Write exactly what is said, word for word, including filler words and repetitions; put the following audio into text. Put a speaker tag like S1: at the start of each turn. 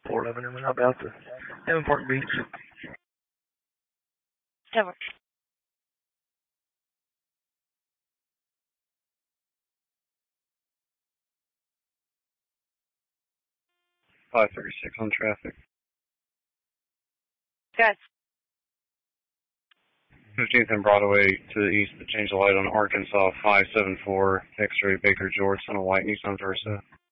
S1: four eleven, and we're not about to Devon Park Beach.
S2: Devon.
S3: five thirty-six on traffic.
S2: Guys.
S3: fifteenth and Broadway to the east to change the light on Arkansas five seven four, X-ray Baker George on a white Nissan Versa.